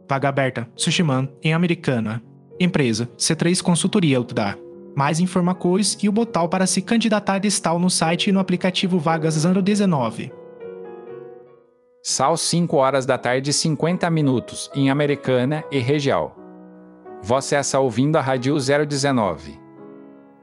Vaga aberta, Sushiman, em Americana. Empresa, C3 Consultoria Utda. Mais informações e o botão para se candidatar está no site e no aplicativo Vagas 019. Sal 5 horas da tarde e 50 minutos, em Americana e Região. Você está ouvindo a Rádio 019.